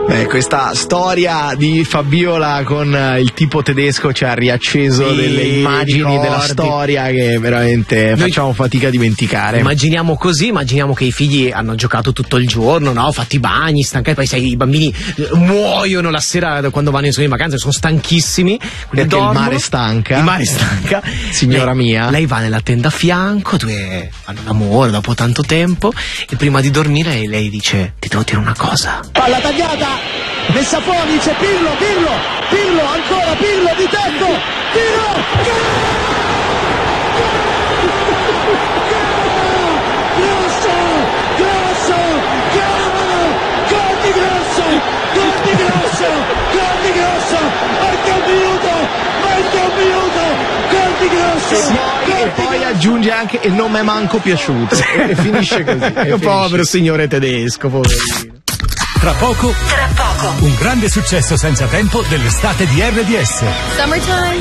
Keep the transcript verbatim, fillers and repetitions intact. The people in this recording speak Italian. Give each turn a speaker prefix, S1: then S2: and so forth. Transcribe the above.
S1: Beh, questa storia di Fabiola con il tipo tedesco ci ha riacceso sì, delle immagini ricordi. Della storia che veramente noi facciamo fatica a dimenticare.
S2: Immaginiamo così, immaginiamo che i figli hanno giocato tutto il giorno, no? Fatto i bagni, stancati, poi sai, i bambini muoiono la sera quando vanno in vacanza, sono stanchissimi.
S1: Perché dormono, il mare stanca.
S2: Il mare stanca.
S1: Signora
S2: lei,
S1: mia.
S2: Lei va nella tenda a fianco, due fanno l'amore dopo tanto tempo e prima di dormire lei dice: ti devo dire una cosa.
S3: Palla tagliata, messa fuori, c'è Pirlo, Pirlo, Pirlo, ancora Pirlo di tetto, tiro, grosso, grosso, gol di grosso, gol di grosso, gol di grosso, manca un minuto, manca un minuto, gol di grosso.
S1: E poi aggiunge anche: e non mi è manco piaciuto. E finisce così. E finisce.
S2: Povero signore tedesco, poverino.
S4: Tra poco, Tra poco, un grande successo senza tempo dell'estate di R D S.
S5: Summertime.